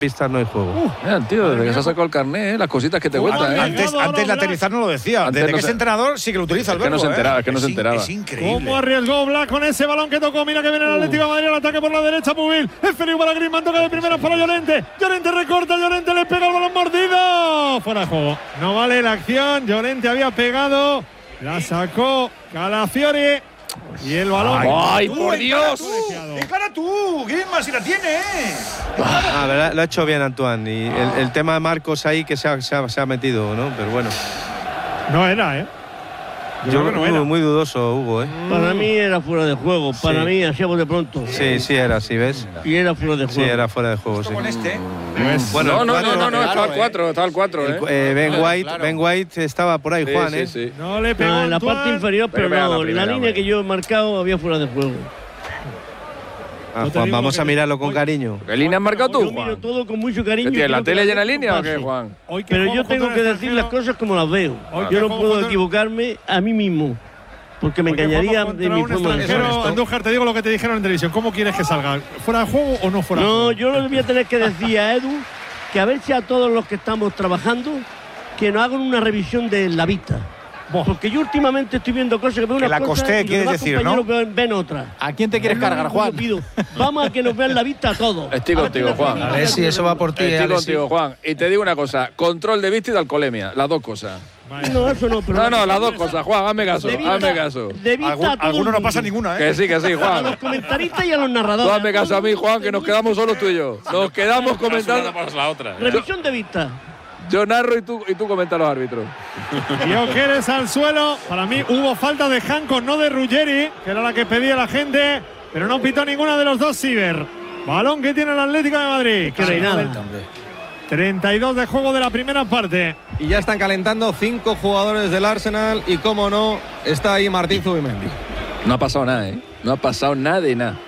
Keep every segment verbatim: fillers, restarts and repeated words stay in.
pistas no hay juego. Uh, Mira, tío, desde que se ha sacado el carnet, ¿eh? Las cositas que te uh, cuentan. ¿eh? Antes, antes de aterrizar no lo decía. Antes Desde no que se... es entrenador sí que lo utiliza el verbo. Es que no se enteraba, ¿eh? es que no es se enteraba. Es increíble. ¿Cómo arriesgó Black con ese balón que tocó? Mira que viene el Atlético de Madrid al ataque por la derecha, Pubil. Es Felipe para Griezmann, toca de primera para Llorente. Llorente recorta, Llorente le pega el balón mordido. Fuera de juego. No vale la acción. Llorente había pegado. La sacó Calafiori. Y el balón. ¡Ay, ay tú, por Dios! ¡Encara tú! Griezmann, si la tiene! Ah, verdad, lo ha hecho bien Antoine. Y el, el tema de Marcos ahí que se ha, se ha, se ha metido, ¿no? Pero bueno. No era, ¿eh? Yo, Yo creo que no era. Muy dudoso, Hugo, ¿eh? Para mí era fuera de juego. Para sí. mí, hacíamos de pronto. Sí, sí era, sí, ¿ves? Y era fuera de juego. Sí, era fuera de juego, sí. Con este. Pues, bueno, no, no, no, no, no, estaba el cuatro, estaba el cuatro, ¿eh? eh Ben White, claro. Ben White estaba por ahí, sí, Juan, sí, ¿eh? Sí. No le pegó no, en la Antoine, parte inferior, pero, pero no, la, primera, la línea hombre. que yo he marcado había fuera de juego. Ah, Juan, vamos a mirarlo con cariño. ¿Qué línea has marcado tú, Juan? Yo miro todo con mucho cariño. ¿Tienes la tele llena línea o qué, Juan? Pero yo tengo que decir las cosas como las veo. Yo no puedo equivocarme a mí mismo. Porque me engañaría de mi forma de ser. Andújar, te digo lo que te dijeron en televisión. ¿Cómo quieres que salga? ¿Fuera de juego o no fuera de no, juego? No, yo le voy a tener que decir a Edu que a ver si a todos los que estamos trabajando que nos hagan una revisión de la vista. Bo. Porque yo últimamente estoy viendo cosas que veo una cosa la costé, quieres decir, ¿no? Ven, ven otra. ¿A quién te quieres no, cargar, Juan? Pido. Vamos a que nos vean la vista a todos. Estoy contigo, Juan. A ver si eso va por ti. Estoy contigo, Juan. Y te digo una cosa, control de vista y de alcoholemia, las dos cosas. No, eso no, pero no, no, las dos cosas, Juan, hazme caso, vista, hazme caso. Algún, alguno no pasa ninguna, ¿eh? Que sí, que sí, Juan. A los comentaristas y a los narradores. Tú hazme caso a mí, Juan, que nos quedamos solos tú y yo. Nos quedamos comentando. La otra. Revisión de vista. Yo narro y tú, y tú comentas los árbitros. Gyökeres al suelo. Para mí hubo falta de Hanco, no de Ruggeri, que era la que pedía la gente, pero no pitó ninguna de los dos Siver. Balón que tiene el Atlético de Madrid. Que reinada. treinta y dos de juego de la primera parte. Y ya están calentando cinco jugadores del Arsenal y, como no, está ahí Martín Zubimendi. No ha pasado nada, ¿eh? No ha pasado nada de nada.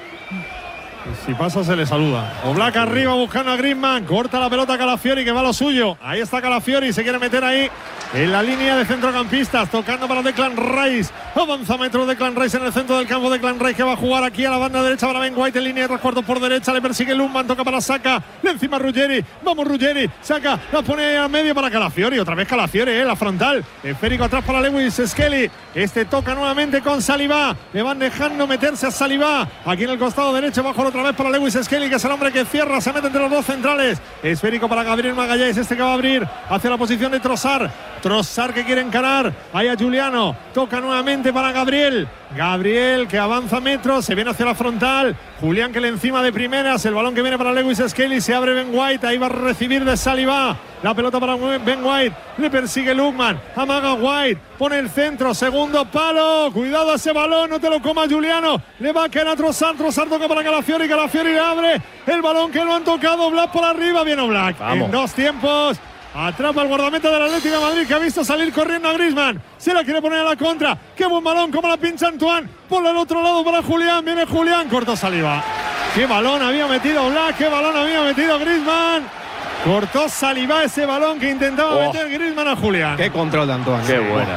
Si pasa se le saluda. Oblak arriba buscando a Griezmann. Corta la pelota a Calafiori, que va a lo suyo. Ahí está Calafiori, se quiere meter ahí en la línea de centrocampistas. Tocando para Declan Rice. Avanza metro Declan Rice en el centro del campo. Declan Rice que va a jugar aquí a la banda derecha para Ben White en línea de tres cuartos por derecha. Le persigue Lundman, toca para Saka. Le encima Ruggeri. Vamos Ruggeri. Saka, la pone al medio para Calafiori. Otra vez Calafiori, eh, la frontal. Esférico atrás para Lewis Skelly. Este toca nuevamente con Saliba. Le van dejando meterse a Saliba. Aquí en el costado derecho, bajo otra vez para Lewis Skelly, que es el hombre que cierra, se mete entre los dos centrales. Esférico para Gabriel Magalhães, este que va a abrir hacia la posición de Trossard. Trossard que quiere encarar. Ahí a Juliano. Toca nuevamente para Gabriel. Gabriel que avanza metros, se viene hacia la frontal. Julián que le encima de primeras. El balón que viene para Lewis Skelly. Se abre Ben White. Ahí va a recibir de Saliba. La pelota para Ben White. Le persigue Lundman. Amaga White. Pone el centro. Segundo palo. Cuidado a ese balón. No te lo coma Juliano. Le va a caer a Trossard. Trossard toca para Calafiori. Calafiori le abre el balón que lo han tocado. Black por arriba. Viene Black. En dos tiempos. Atrapa el guardameta del Atlético de Madrid, que ha visto salir corriendo a Griezmann. Se la quiere poner a la contra. Qué buen balón, como la pincha Antoine. Por el otro lado para Julián. Viene Julián, cortó Saliba. Qué balón había metido Black. Qué balón había metido Griezmann. Cortó Saliba ese balón que intentaba oh. meter Griezmann a Julián. Qué control de Antoine. Qué buena.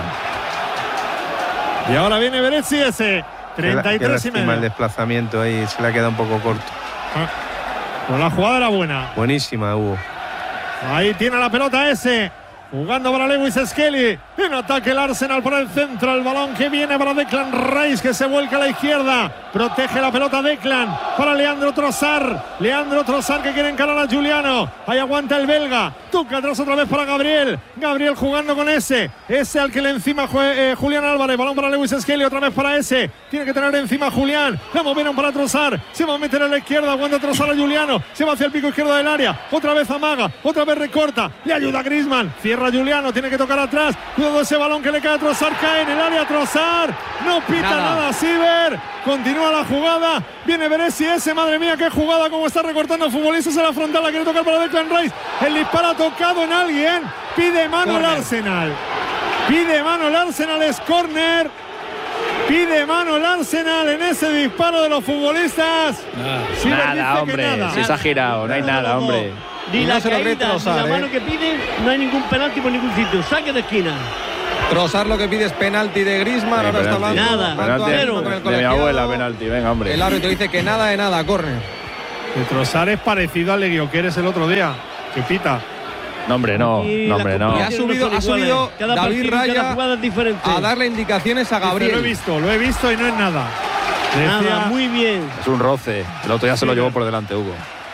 Y ahora viene Beretzi ese. treinta y tres y medio. El desplazamiento ahí se le ha quedado un poco corto. Ah. Pues la jugada era buena. Buenísima, Hugo. Ahí tiene la pelota ese. Jugando para Lewis Skelly. En ataque el Arsenal por el centro. El balón que viene para Declan Rice, que se vuelca a la izquierda. Protege la pelota Declan para Leandro Trossard. Leandro Trossard que quiere encarar a Juliano. Ahí aguanta el belga. Toca atrás otra vez para Gabriel. Gabriel jugando con ese. Ese al que le encima eh, Julián Álvarez. Balón para Lewis Skelly. Otra vez para ese. Tiene que tener encima a Julián. La movieron para Trossard. Se va a meter a la izquierda. Aguanta Trossard a Juliano. Se va hacia el pico izquierdo del área. Otra vez amaga. Otra vez recorta. Le ayuda a Griezmann. Cierra Juliano. Tiene que tocar atrás. Cuidado ese balón que le cae a Trossard. Cae en el área Trossard. No pita nada, nada Siver. Continúa la jugada. Viene Beretzi ese. Madre mía, qué jugada. Como está recortando futbolistas a la frontal. La quiere tocar para Declan Rice. El disparo ha tocado en alguien. Pide mano corner. El Arsenal. Pide mano el Arsenal. Es córner. Pide mano el Arsenal en ese disparo de los futbolistas. Sí, nada, hombre. Nada. Se ha girado. No hay nada, nada hombre. Ni la caída, ni la mano que pide, no hay ningún penalti por ningún sitio. Saque de esquina. Trossard lo que pide es penalti de Griezmann. Sí, ahora penalti. está hablando. Nada. Penalti de, de mi abuela, penalti. Venga, hombre. El árbitro dice que nada de nada, córner. De Trossard es parecido al de Gyökeres el otro día, que pita. No, hombre, no, Y no, las hombre, no. Y ha subido, ha subido Cada David partido y cada Raya jugada es diferente. a darle indicaciones a Dice, lo he Gabriel. visto, lo he visto y no es nada. Nada, Decía- muy bien. Es un roce. El otro día se lo Sí, llevó no. por delante, Hugo.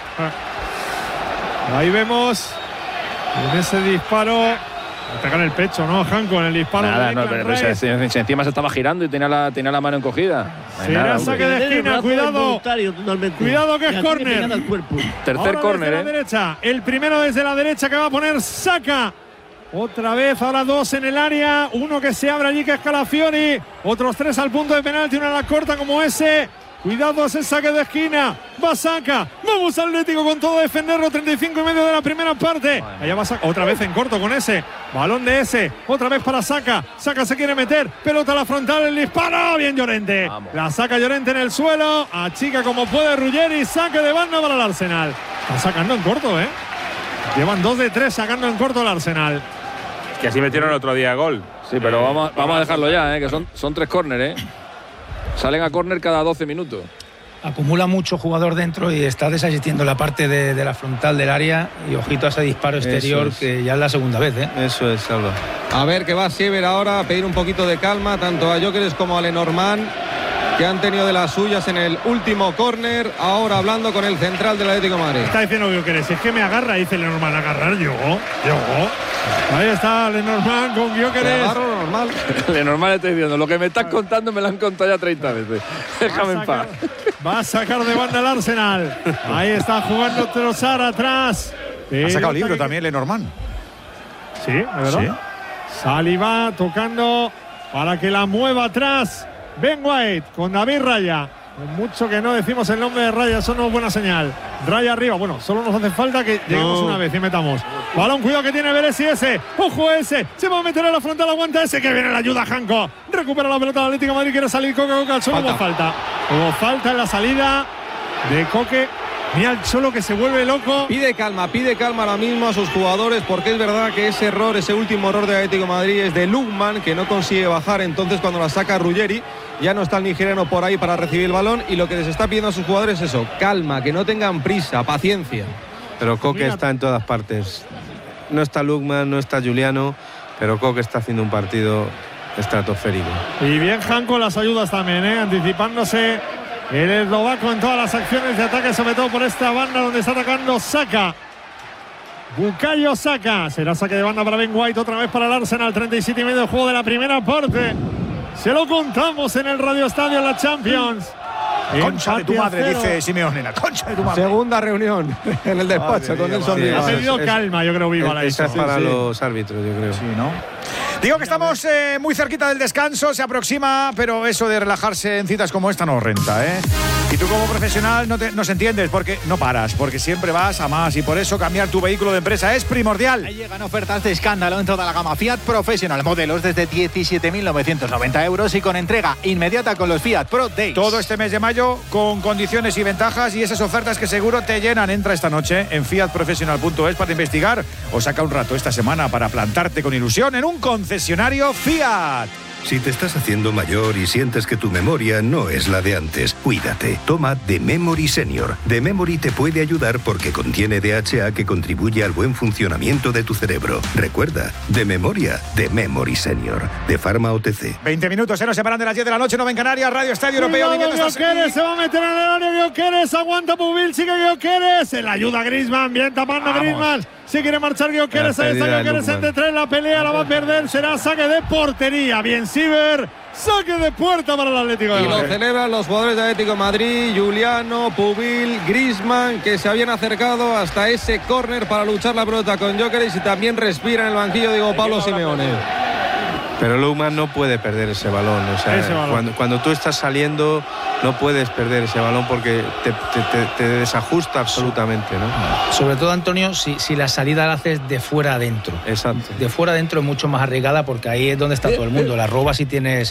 Ahí vemos en ese disparo. Atacar el pecho, ¿no, Janko? En el disparo. Nada, de no, Declan pero Rice. si, si encima se estaba girando y tenía la, tenía la mano encogida. No hay Será nada, saque Hugo. de esquina, El brazo cuidado. es voluntario totalmente. Cuidado que es La tiene córner. pegada al cuerpo. Tercer Ahora córner, desde ¿eh? la derecha. El primero desde la derecha que va a poner Saka. Otra vez, ahora dos en el área. Uno que se abre allí, que es Calafiori. Otros tres al punto de penalti. Una a la corta como ese. Cuidado ese saque de esquina. Va Saka. Vamos Atlético con todo a defenderlo. treinta y cinco y medio de la primera parte. Allá va Saka. Otra vez en corto con ese. Balón de ese. Otra vez para Saka. Saka se quiere meter. Pelota a la frontal. El disparo. Bien Llorente. Vamos. La saca Llorente en el suelo. Achica como puede Ruggeri. Saque de banda para el Arsenal. Está sacando en corto, ¿eh? Llevan dos de tres sacando en corto el Arsenal. Que así metieron el otro día gol. Sí, pero vamos, vamos a dejarlo ya, ¿eh? Que son, son tres córner, ¿eh? Salen a córner cada doce minutos. Acumula mucho jugador dentro y está desasistiendo la parte de, de la frontal del área. Y ojito a ese disparo exterior, es. que ya es la segunda vez, ¿eh? Eso es, Salva. A ver que va Siever ahora a pedir un poquito de calma tanto a Gyökeres como a Lenormand, que han tenido de las suyas en el último córner. Ahora hablando con el central del Atlético de Madrid. Está diciendo que querés. Es que me agarra, dice Lenormand. Agarrar yo. Yo. Ahí está Lenormand con Te Gyökeres. agarro lo normal. De normal estoy diciendo, lo que me estás contando me lo han contado ya treinta veces. Déjame en paz. Va a sacar de banda el Arsenal. Ahí está jugando Trossard atrás. Ha sacado Pelota libro que- también Lenormand. Sí, de verdad. Saliba tocando para que la mueva atrás. Ben White con David Raya. Con mucho que no decimos el nombre de Raya, eso no es buena señal. Raya arriba, bueno, solo nos hace falta que lleguemos No. una vez y metamos. Balón, cuidado que tiene Beres y ese. Ojo ese, se va a meter a la frontal, aguanta ese, que viene la ayuda Janko. Recupera la pelota del Atlético de Madrid, quiere salir Coque, Coque al suelo, hubo falta. Hubo falta en la salida de Coque. Mira el Cholo que se vuelve loco. Pide calma, pide calma ahora mismo a sus jugadores, porque es verdad que ese error, ese último error de Atlético de Madrid es de Lukman, que no consigue bajar. Entonces cuando la saca Ruggeri, ya no está el nigeriano por ahí para recibir el balón, y lo que les está pidiendo a sus jugadores es eso, calma, que no tengan prisa, paciencia. Pero Coque Mira. está en todas partes. No está Lukman, no está Juliano, pero Coque está haciendo un partido estratosférico. Y bien Janko las ayudas también, ¿eh? Anticipándose el eslovaco en todas las acciones de ataque, sobre todo por esta banda donde está atacando Saka. Bukayo Saka. Será saque de banda para Ben White, otra vez para el Arsenal. treinta y siete y medio de juego de la primera parte. Se lo contamos en el Radio Estadio en la Champions. Concha de tu Empate a madre, cero. dice Simeone. La concha de tu madre. Segunda reunión en el despacho Madre con mía, Nelson madre Díaz. Ha Es- pedido es- calma, yo creo, Viva la Esta es hizo. para Sí, sí. los árbitros, yo creo. Sí, ¿no? Digo que estamos eh, muy cerquita del descanso, se aproxima, pero eso de relajarse en citas como esta no renta, ¿eh? Y tú como profesional no te, nos entiendes, porque no paras, porque siempre vas a más, y por eso cambiar tu vehículo de empresa es primordial. Ahí llegan ofertas de escándalo en toda la gama Fiat Professional. Modelos desde diecisiete mil novecientos noventa euros y con entrega inmediata con los Fiat Pro Days. Todo este mes de mayo con condiciones y ventajas y esas ofertas que seguro te llenan. Entra esta noche en fiat professional punto es para investigar o saca un rato esta semana para plantarte con ilusión en un concesionario Fiat. Si te estás haciendo mayor y sientes que tu memoria no es la de antes, cuídate. Toma The Memory Senior. The Memory te puede ayudar porque contiene D H A que contribuye al buen funcionamiento de tu cerebro. Recuerda, de memoria, The Memory Senior. De Pharma O T C. veinte minutos, se nos separan de las diez de la noche, no en Canarias, Radio Estadio Europeo. Cuidado, viviendo estas- Gyökeres, se va a meter en el área Gyökeres, aguanta Pubil, sigue Gyökeres, se la ayuda Griezmann, bien tapando a Vamos. Griezmann, se quiere marchar Gyökeres, La ahí está pérdida de Gyökeres Lukman. entre tres, la pelea la va a perder, será saque de portería, bien Siever, saque de puerta para el Atlético de Y lo Madrid. celebran los jugadores de Atlético de Madrid, Juliano, Pubil, Griezmann, que se habían acercado hasta ese córner para luchar la pelota con Gyökeres, y también respira en el banquillo, digo, Pablo Simeone. Pero Lukman no puede perder ese balón. O sea, Ese balón. Cuando, cuando tú estás saliendo, no puedes perder ese balón porque te, te- te- te desajusta absolutamente, ¿no? Sobre todo, Antonio, si, si la salida la haces de fuera adentro. Exacto. De fuera adentro es mucho más arriesgada porque ahí es donde está todo el mundo. La robas y tienes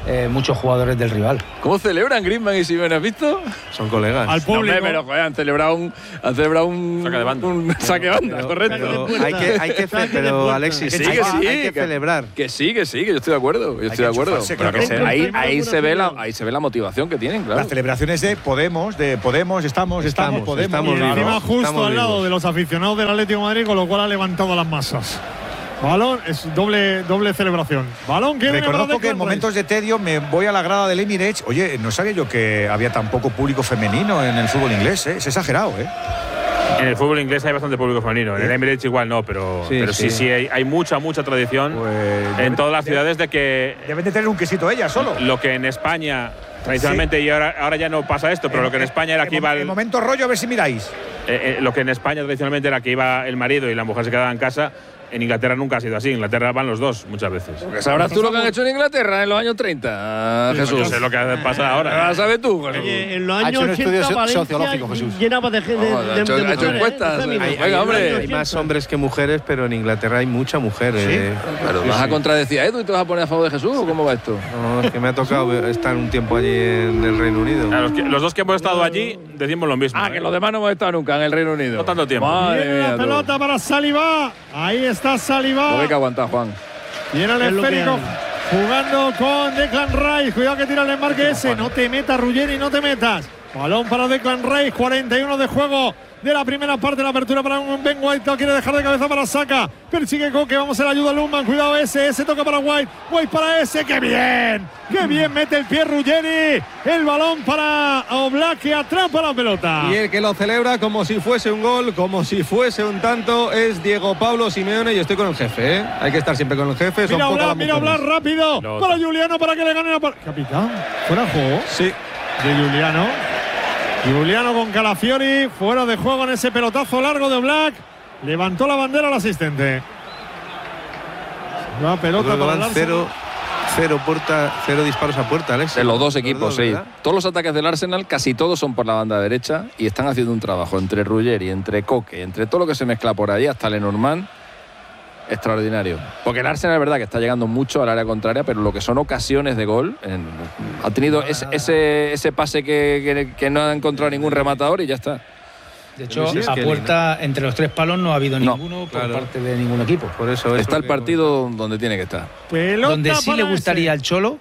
eh, muchos jugadores del rival. ¿Cómo celebran Griezmann y Simeone? ¿Has visto? Son colegas. Al público. No, hombre, pero joder, han celebrado un, han celebrado un saque de banda, un saque de banda, Pero, correcto. pero hay que, hay que ce- pero Alexis, Que sí, hay, que sí, hay que que- celebrar. Que sí, que sí, que yo estoy de acuerdo. Yo estoy de acuerdo. enchufarse, Pero que claro. se- ahí, Confirmado ahí, por se ve la, afición. ahí se ve la motivación que tienen, claro. Las celebraciones de Podemos, de Podemos, estamos, estamos, Estamos, Podemos. estamos Y vivos. encima justo Estamos al lado vivos. de los aficionados del Atlético de Madrid, con lo cual ha levantado las masas. Balón, es doble, doble celebración. Balón que viene para Reconozco que en Declan momentos de tedio me voy a la grada del Emirates. Oye, no sabía yo que había tan poco público femenino en el fútbol inglés, ¿eh? Es exagerado, ¿eh? En el fútbol inglés hay bastante público femenino. En el Emirates igual no, pero Sí, pero sí, sí. sí, hay, hay mucha, mucha tradición Pues, en todas las ciudades de que Deben de tener un quesito ella solo. lo que en España tradicionalmente, y ahora, ahora ya no pasa esto, pero lo que en España era que iba En el, momento rollo, a ver si miráis. eh, eh, lo que en España tradicionalmente era que iba el marido y la mujer se quedaba en casa. En Inglaterra nunca ha sido así. En Inglaterra van los dos muchas veces. Que sabrás tú lo que han hecho en Inglaterra en los años treinta, Jesús. Yo sé lo que pasa ahora. Ah, ¿sabes tú, Jesús? Oye, en los Ha hecho años un estudio ochenta, so- Valencia sociológico, Jesús. llenaba de gente. Oh, de, ha de, hecho- de ha hecho mujeres, encuestas. ¿eh? Féminas. Hay- Hay, Venga, hombre. hay más hombres que mujeres, pero en Inglaterra hay mucha mujer. eh. Pero Sí, vas a sí. contradecir a Edu y te vas a poner a favor de Jesús, ¿o cómo va esto? No, es que me ha tocado estar un tiempo allí en el Reino Unido. A los, que- los dos que hemos estado allí decimos lo mismo. Ah, ¿eh? que los demás no hemos estado nunca en el Reino Unido. No tanto tiempo. Madre Viene la mía, tú. pelota para Saliba. Ahí está Lo Saliba. hay que aguantar, Juan. Viene el Es lo que esférico hay. jugando con Declan Rice. Cuidado que tira el desmarque ese. No te metas, Ruggeri, no te metas. Balón para Declan Rice. cuarenta y uno de juego de la primera parte. La apertura para un Ben White. Lo quiere dejar de cabeza para Saka. Persigue Coque. Vamos a la ayuda a Lundman. Cuidado ese. Ese toca para White. White para ese. ¡Qué bien! ¡Qué bien mete el pie Ruggeri! El balón para Oblak, que atrapa la pelota. Y el que lo celebra como si fuese un gol, como si fuese un tanto, es Diego Pablo Simeone. Y estoy con el jefe, ¿eh? Hay que estar siempre con el jefe. Son Mira pocas Oblak, las mira mujeres. Oblak rápido. Lo Para otro. Juliano para que le gane la par- Capitán. Fuera de juego. Sí. De Juliano. Juliano con Calafiori, fuera de juego en ese pelotazo largo de Black. Levantó la bandera al asistente. La pelota Creo que para el van Arsenal. cero, cero, puerta, cero disparos a puerta, Alex. De los dos equipos, sí. ¿verdad? Todos los ataques del Arsenal, casi todos son por la banda derecha y están haciendo un trabajo entre Ruggeri, entre Coque, entre todo lo que se mezcla por ahí, hasta Lenormand, extraordinario. Porque el Arsenal es verdad que está llegando mucho al área contraria, pero lo que son ocasiones de gol, en- ha tenido ese, ese, ese pase que, que- que no ha encontrado ningún rematador y ya está. De hecho, Luis a Skelly, puerta entre los tres palos no ha habido No, ninguno por claro. parte de ningún equipo. Por eso es Está el porque- partido donde tiene que estar. Pelota Donde sí le para gustaría ese. al Cholo,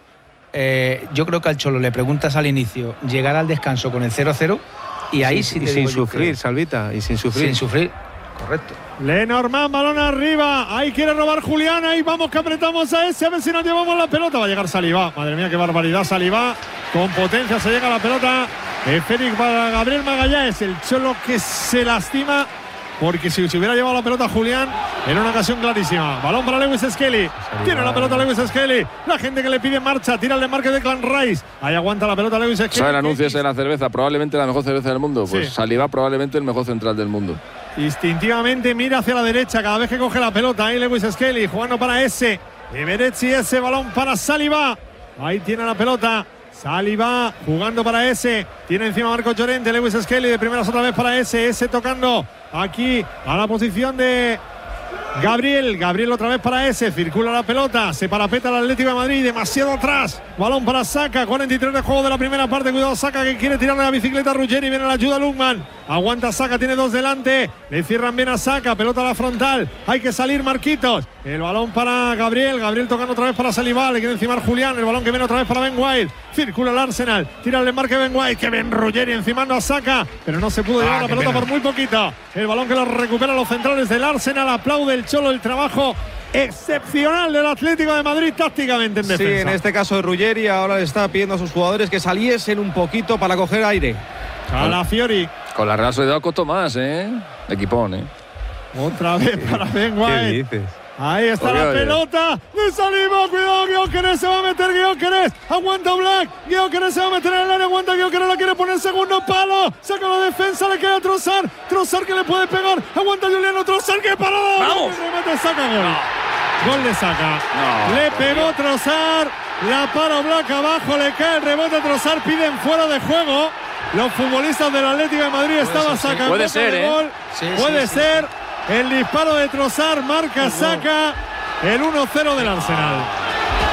eh, yo creo que al Cholo le preguntas al inicio llegar al descanso con el cero cero y ahí sí y te sin digo yo sufrir, que- Salvita, y sin sufrir. sin sufrir. Correcto. Lenormand, balón arriba. Ahí quiere robar Julián. Ahí vamos que apretamos a ese. A ver si nos llevamos la pelota. Va a llegar Saliba. Madre mía, qué barbaridad. Saliba. Con potencia se llega la pelota. Eh, Félix para Gabriel Magallanes. El Cholo que se lastima. Porque si se hubiera llevado la pelota Julián, era una ocasión clarísima. Balón para Lewis Skelly. Tiene la pelota Lewis Skelly. La gente que le pide marcha. Tira el desmarque de Clan Rice. Ahí aguanta la pelota Lewis Skelly. ¿Sabes el anuncio ese de la cerveza? Probablemente la mejor cerveza del mundo. Pues Sí. Saliba probablemente el mejor central del mundo. Instintivamente mira hacia la derecha cada vez que coge la pelota. Ahí Lewis Skelly jugando para ese. Everetti, ese balón para Saliba. Ahí tiene la pelota. Saliba jugando para ese. Tiene encima Marco Llorente. Lewis Skelly de primeras otra vez para ese. Ese tocando aquí a la posición de Gabriel. Gabriel otra vez para ese. Circula la pelota. Se parapeta el Atlético de Madrid. Demasiado atrás. Balón para Saka. cuarenta y tres de juego de la primera parte. Cuidado Saka que quiere tirarle la bicicleta a Ruggeri. Viene la ayuda a Lundman. Aguanta Saka. Tiene dos delante. Le cierran bien a Saka. Pelota a la frontal. Hay que salir Marquitos. El balón para Gabriel. Gabriel tocando otra vez para Saliba. Le quiere encimar Julián. El balón que viene otra vez para Ben White. Circula el Arsenal. Tira el desmarque Ben White. Que ven Ruggeri encimando a Saka. Pero no se pudo llevar Ah, la qué pelota pena. por muy poquito. El balón que lo recupera los centrales del Arsenal. Aplaude el Cholo el trabajo excepcional del Atlético de Madrid tácticamente en Sí, defensa. en este caso Ruggeri ahora le está pidiendo a sus jugadores que saliesen un poquito para coger aire. Calafiori. Con la Real Sociedad costó más, ¿eh? Equipón, ¿eh? Otra vez para Ben ¿Qué White. dices? Ahí está Oye, la oye. pelota de Saliba. Cuidado, Gyökeres se va a meter. Gyökeres aguanta Black. Gyökeres se va a meter en el área. Aguanta Gyökeres. La quiere poner segundo palo. Saca la defensa. Le queda Trossard. Trossard que le puede pegar. Aguanta Juliano Trossard. Que parada. ¡Vamos! El remate saca gol. Gol de Saka. No, le pegó Trossard. La para Black abajo. Le cae el rebote. Trossard piden fuera de juego. Los futbolistas del Atlético de Madrid estaban sacando Puede ser, de ¿eh? gol. Sí, Puede sí, sí. ser. El disparo de Trossard marca Saka el uno cero del Arsenal.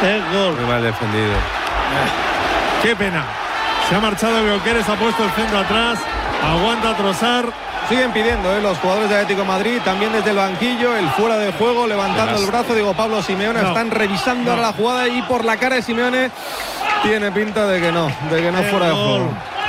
Es gol. Muy mal defendido. Qué pena. Se ha marchado Gyökeres, ha puesto el centro atrás. Aguanta Trossard. Siguen pidiendo ¿eh? los jugadores de Atlético de Madrid, también desde el banquillo, el fuera de juego, levantando el brazo. Digo, Pablo Simeone, no. están revisando no. ahora la jugada y por la cara de Simeone tiene pinta de que no, de que no es fuera de juego.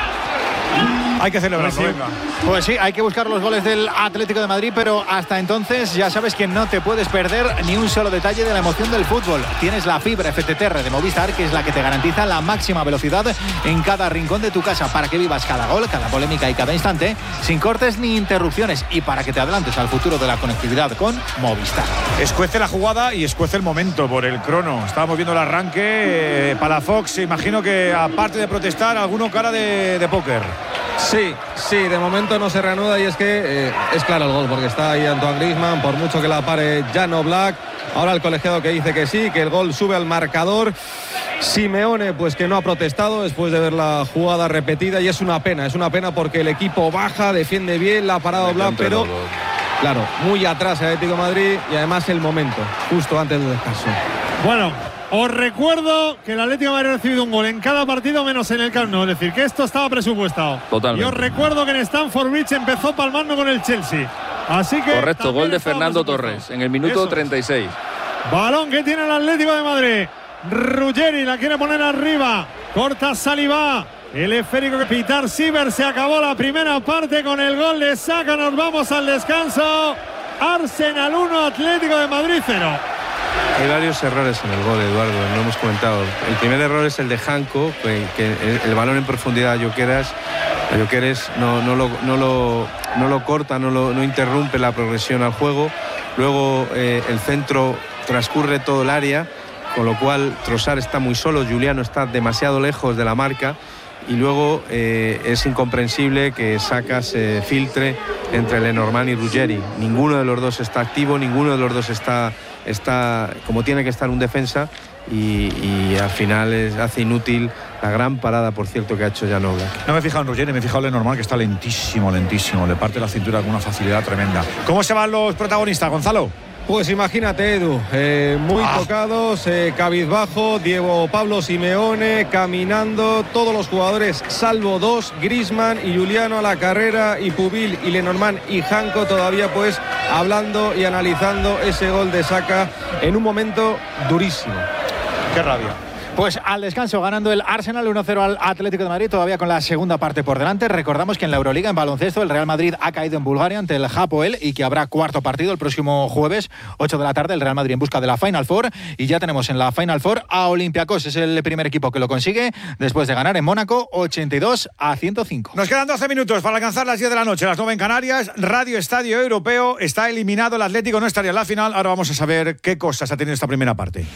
Hay que celebrarlo, pues sí. venga. Pues sí, hay que buscar los goles del Atlético de Madrid, pero hasta entonces ya sabes que no te puedes perder ni un solo detalle de la emoción del fútbol. Tienes la fibra F T T R de Movistar, que es la que te garantiza la máxima velocidad en cada rincón de tu casa, para que vivas cada gol, cada polémica y cada instante sin cortes ni interrupciones, y para que te adelantes al futuro de la conectividad con Movistar. Escuece la jugada y escuece el momento por el crono. Estábamos viendo el arranque. Eh, Palafox, imagino que aparte de protestar, alguno cara de, de póker. Sí, sí, de momento no se reanuda y es que eh, es claro el gol, porque está ahí Antoine Griezmann, por mucho que la pare Jan Oblak. Ahora el colegiado que dice que sí, que el gol sube al marcador. Simeone, pues que no ha protestado después de ver la jugada repetida, y es una pena, es una pena porque el equipo baja, defiende bien, la ha parado Oblak, pero claro, muy atrás el Atlético de Madrid, y además el momento, justo antes del descanso. Bueno, os recuerdo que el Atlético de Madrid ha recibido un gol en cada partido menos en el Camp Nou, es decir, que esto estaba presupuestado. Totalmente. Y os recuerdo que en Stamford Bridge empezó palmando con el Chelsea. Así que correcto, gol de Fernando Torres en el minuto Eso. treinta y seis. Balón que tiene el Atlético de Madrid. Ruggeri la quiere poner arriba. Corta Saliba. El esférico que pitar Siever. Se acabó la primera parte con el gol de Saka. Nos vamos al descanso. Arsenal uno, Atlético de Madrid cero. Hay varios errores en el gol, Eduardo, lo hemos comentado. El primer error es el de Janko, que, que el, el balón en profundidad a Gyökeres, a Gyökeres no, no, lo, no, lo, no lo corta, no, lo, no interrumpe la progresión al juego. Luego eh, el centro transcurre todo el área, con lo cual Trossard está muy solo, Giuliano está demasiado lejos de la marca, y luego eh, es incomprensible que Saka se filtre entre Lenormand y Ruggeri. Ninguno de los dos está activo, ninguno de los dos está, está como tiene que estar un defensa, y, y al final es, hace inútil la gran parada, por cierto, que ha hecho Jan Oblak. No me he fijado en Ruggeri, me he fijado en Lenormand, que está lentísimo, lentísimo, le parte la cintura con una facilidad tremenda. ¿Cómo se van los protagonistas, Gonzalo? Pues imagínate, Edu, eh, muy ah. tocados, eh, cabizbajo, Diego Pablo Simeone caminando, todos los jugadores salvo dos, Griezmann y Giuliano a la carrera, y Pubil y Lenormand y Janko todavía pues hablando y analizando ese gol de Saka en un momento durísimo. Qué rabia. Pues al descanso, ganando el Arsenal uno cero al Atlético de Madrid, todavía con la segunda parte por delante. Recordamos que en la Euroliga, en baloncesto, el Real Madrid ha caído en Bulgaria ante el Hapoel, y que habrá cuarto partido el próximo jueves, ocho de la tarde, el Real Madrid en busca de la Final Four. Y ya tenemos en la Final Four a Olympiacos, es el primer equipo que lo consigue, después de ganar en Mónaco ochenta y dos a ciento cinco. Nos quedan doce minutos para alcanzar las diez de la noche, las nueve en Canarias. Radio Estadio Europeo, está eliminado el Atlético, no estaría en la final. Ahora vamos a saber qué cosas ha tenido esta primera parte.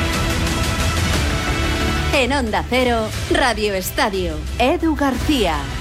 En Onda Cero, Radio Estadio, Edu García.